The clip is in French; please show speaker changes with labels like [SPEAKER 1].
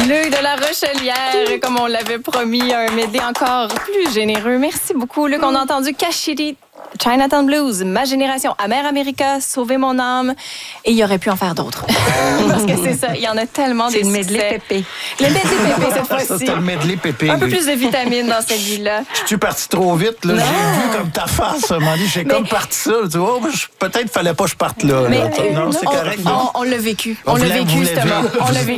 [SPEAKER 1] Luc de la Rochelière, comme on l'avait promis, un medley encore plus généreux. Merci beaucoup, Luc. On a entendu Cashiri, Chinatown Blues, Ma Génération, Amer America, Sauver mon âme. Et il y aurait pu en faire d'autres. Parce que c'est ça, il y en a tellement des
[SPEAKER 2] C'est le medley pépé.
[SPEAKER 1] Le medley pépé, cette
[SPEAKER 3] Ça,
[SPEAKER 1] fois-ci.
[SPEAKER 3] c'est le medley pépé.
[SPEAKER 1] Un peu plus de vitamines dans celui-là.
[SPEAKER 3] Je suis parti trop vite, là. J'ai vu comme ta face, à un moment donné. J'ai comme parti ça. Tu vois, peut-être fallait pas que je parte là.
[SPEAKER 1] Mais
[SPEAKER 3] là. Non, c'est correct.
[SPEAKER 1] on l'a vécu.
[SPEAKER 3] On
[SPEAKER 1] On l'a
[SPEAKER 3] vous
[SPEAKER 1] vécu,
[SPEAKER 3] l'avez
[SPEAKER 1] justement.
[SPEAKER 3] vu.
[SPEAKER 1] On l'a vécu.